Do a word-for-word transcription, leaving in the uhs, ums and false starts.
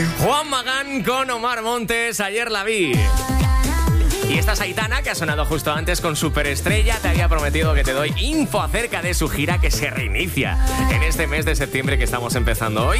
Juan Magán con Omar Montes, ayer la vi. Y esta es Aitana, que ha sonado justo antes con Superestrella. Te había prometido que te doy info acerca de su gira que se reinicia en este mes de septiembre que estamos empezando hoy.